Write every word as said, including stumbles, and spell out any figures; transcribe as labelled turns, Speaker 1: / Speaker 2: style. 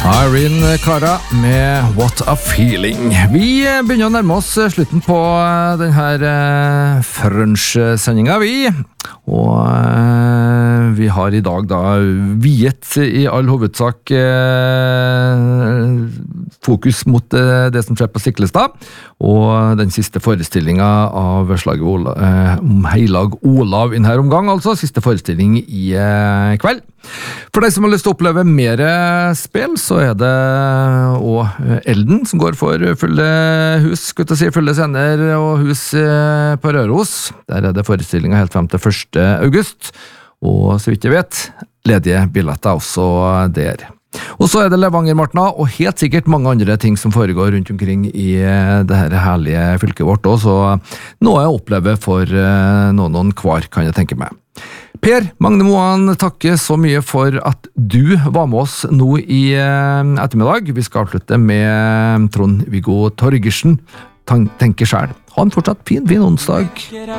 Speaker 1: Irene Cara med What a Feeling. Vi begynner å nærme oss slutten på denne Frunch-sendingen, vi. Og vi har i dag da viet i all hovedsak fokus mot det som skjer på Stiklestad, og den siste forestillingen av slaget Ola, om Heilag Olav i denne omgang, altså siste forestilling i kveld. For deg som har lyst til å oppleve mer spill, så er det også Elden som går for fulle hus, skulle jeg si, fulle scener og hus på Røros. Der er det forestillinger helt frem til første august, og så vidt jeg vet, ledige billetter også der. Og så er det Levanger-Martna, og helt sikkert mange andre ting som foregår rundt omkring i det her herlige fylket vårt også, så noe jeg opplever for noen, noen kvar, kan jeg tenke meg. Per Magne Moan, takker så mye for at du var med oss nå i ettermiddag. Vi skal avslutte med Trond-Viggo Torgersen, tenker selv. Ha en fortsatt fin, fin onsdag.